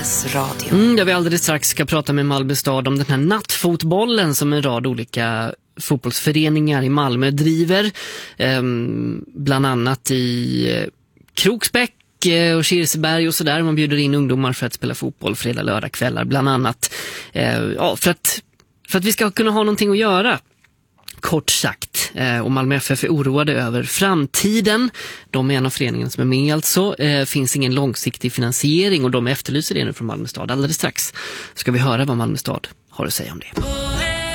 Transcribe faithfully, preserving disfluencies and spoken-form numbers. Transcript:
S Radio. Mm, där vi alldeles strax ska prata med Malmö stad om den här nattfotbollen som en rad olika fotbollsföreningar i Malmö driver. Ehm, bland annat i eh, Kroksbäck och Kirseberg och sådär. Man bjuder in ungdomar för att spela fotboll fredag, lördag kvällar bland annat. Ehm, ja, för att, för att vi ska kunna ha någonting att göra. Kort sagt, eh, och Malmö F F är oroade över framtiden. De är en av föreningarna som är med alltså. Eh, finns ingen långsiktig finansiering och de efterlyser det nu från Malmö stad. Alldeles strax ska vi höra vad Malmö stad har att säga om det.